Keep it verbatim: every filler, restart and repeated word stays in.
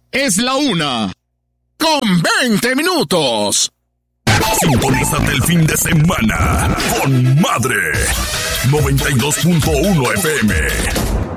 Es la una. Con veinte minutos. Sintonízate el fin de semana con Madre noventa y dos punto uno F M.